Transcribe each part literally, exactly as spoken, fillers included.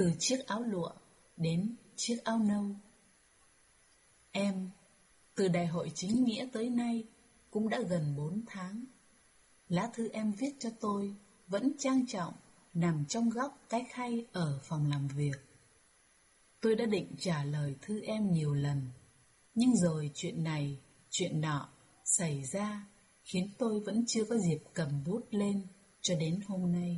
Từ chiếc áo lụa đến chiếc áo nâu. Em, từ đại hội chính nghĩa tới nay cũng đã gần bốn tháng. Lá thư em viết cho tôi vẫn trang trọng nằm trong góc cái khay ở phòng làm việc. Tôi đã định trả lời thư em nhiều lần, nhưng rồi chuyện này, chuyện nọ xảy ra khiến tôi vẫn chưa có dịp cầm bút lên cho đến hôm nay.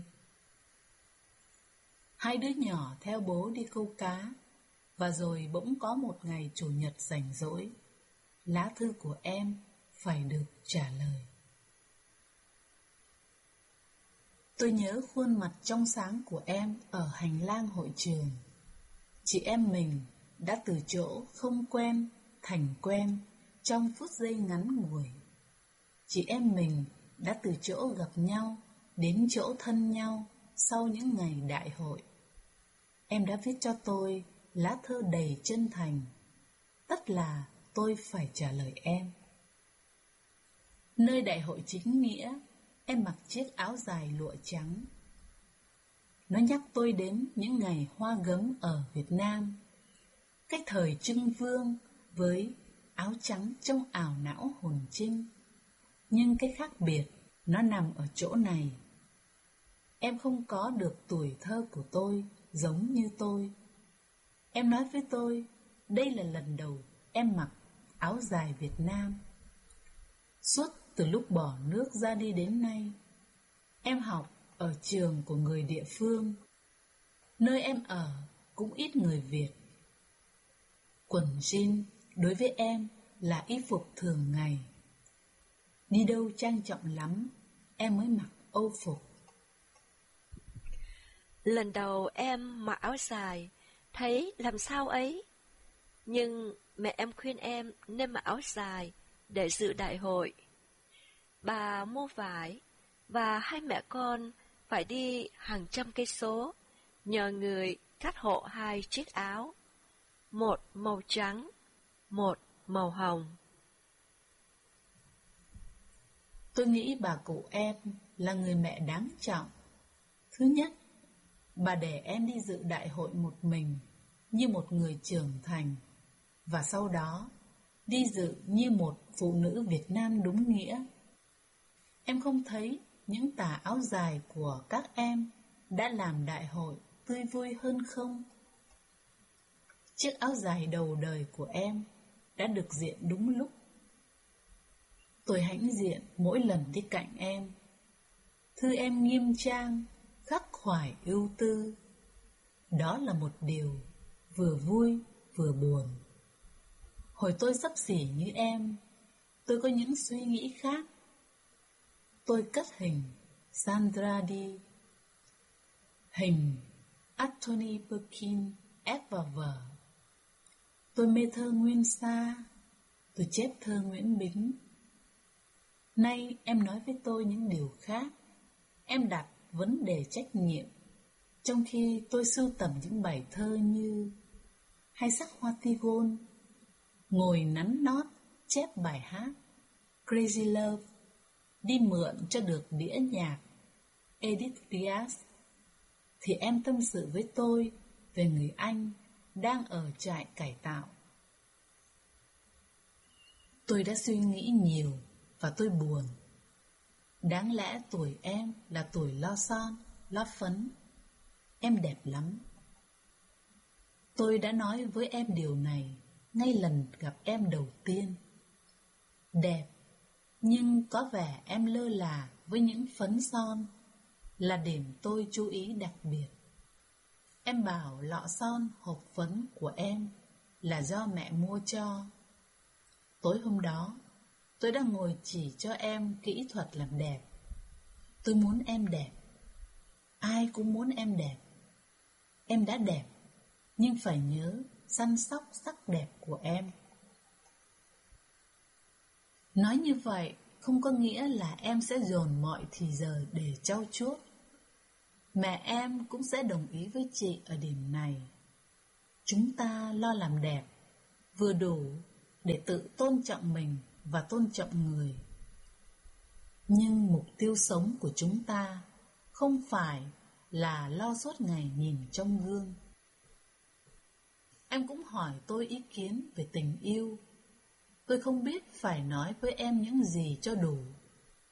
Hai đứa nhỏ theo bố đi câu cá, và rồi bỗng có một ngày chủ nhật rảnh rỗi, lá thư của em phải được trả lời. Tôi nhớ khuôn mặt trong sáng của em ở hành lang hội trường. Chị em mình đã từ chỗ không quen thành quen trong phút giây ngắn ngủi. Chị em mình đã từ chỗ gặp nhau đến chỗ thân nhau sau những ngày đại hội. Em đã viết cho tôi lá thơ đầy chân thành, tất là tôi phải trả lời em. Nơi đại hội chính nghĩa, em mặc chiếc áo dài lụa trắng. Nó nhắc tôi đến những ngày hoa gấm ở Việt Nam, cái thời Trưng Vương với áo trắng trong ảo não hồn trinh. Nhưng cái khác biệt nó nằm ở chỗ này. Em không có được tuổi thơ của tôi giống như tôi. Em nói với tôi, đây là lần đầu em mặc áo dài Việt Nam. Suốt từ lúc bỏ nước ra đi đến nay, em học ở trường của người địa phương. Nơi em ở cũng ít người Việt. Quần jean đối với em là y phục thường ngày. Đi đâu trang trọng lắm, em mới mặc âu phục. Lần đầu em mặc áo dài, thấy làm sao ấy. Nhưng mẹ em khuyên em nên mặc áo dài để dự đại hội. Bà mua vải và hai mẹ con phải đi hàng trăm cây số nhờ người cắt hộ hai chiếc áo, một màu trắng, một màu hồng. Tôi nghĩ bà cụ em là người mẹ đáng trọng. Thứ nhất, bà để em đi dự đại hội một mình như một người trưởng thành, và sau đó đi dự như một phụ nữ Việt Nam đúng nghĩa. Em không thấy những tà áo dài của các em đã làm đại hội tươi vui hơn không? Chiếc áo dài đầu đời của em đã được diện đúng lúc. Tôi hãnh diện mỗi lần đi cạnh em. Thư em nghiêm trang, khắc khoải ưu tư. Đó là một điều vừa vui vừa buồn. Hồi tôi xấp xỉ như em, tôi có những suy nghĩ khác. Tôi cất hình Sandra đi, hình Anthony Perkins ép vào vở. Tôi mê thơ Nguyên Sa, tôi chép thơ Nguyễn Bính. Nay em nói với tôi những điều khác. Em đặt vấn đề trách nhiệm, trong khi tôi sưu tầm những bài thơ như Hay sắc hoa tigon, ngồi nắn nót chép bài hát Crazy Love, đi mượn cho được đĩa nhạc Edith Piaf. Thì em tâm sự với tôi về người anh đang ở trại cải tạo. Tôi đã suy nghĩ nhiều và tôi buồn. Đáng lẽ tuổi em là tuổi lo son, lo phấn. Em đẹp lắm. Tôi đã nói với em điều này ngay lần gặp em đầu tiên. Đẹp, nhưng có vẻ em lơ là với những phấn son, là điểm tôi chú ý đặc biệt. Em bảo lọ son hộp phấn của em là do mẹ mua cho. Tối hôm đó, tôi đang ngồi chỉ cho em kỹ thuật làm đẹp. Tôi muốn em đẹp. Ai cũng muốn em đẹp. Em đã đẹp, nhưng phải nhớ săn sóc sắc đẹp của em. Nói như vậy không có nghĩa là em sẽ dồn mọi thì giờ để trau chuốt. Mẹ em cũng sẽ đồng ý với chị ở điểm này. Chúng ta lo làm đẹp vừa đủ để tự tôn trọng mình và tôn trọng người. Nhưng mục tiêu sống của chúng ta không phải là lo suốt ngày nhìn trong gương. Em cũng hỏi tôi ý kiến về tình yêu. Tôi không biết phải nói với em những gì cho đủ.